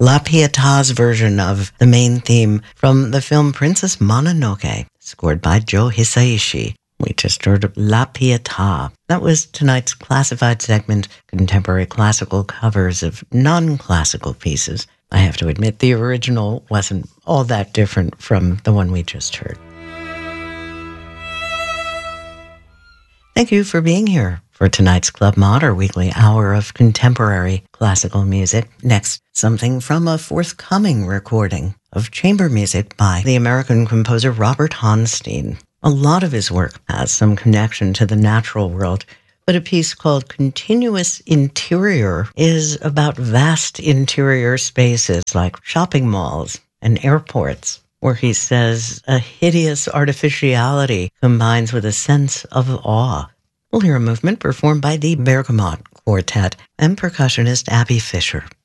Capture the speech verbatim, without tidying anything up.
La Pieta's version of the main theme from the film Princess Mononoke, scored by Joe Hisaishi. We just heard La Pieta. That was tonight's classified segment, contemporary classical covers of non-classical pieces. I have to admit, the original wasn't all that different from the one we just heard. Thank you for being here for tonight's Club Mod, our weekly hour of contemporary classical music. Next, something from a forthcoming recording of chamber music by the American composer Robert Honstein. A lot of his work has some connection to the natural world, but a piece called Continuous Interior is about vast interior spaces like shopping malls and airports, where he says a hideous artificiality combines with a sense of awe. We'll hear a movement performed by the Bergamot Quartet and percussionist Abby Fisher.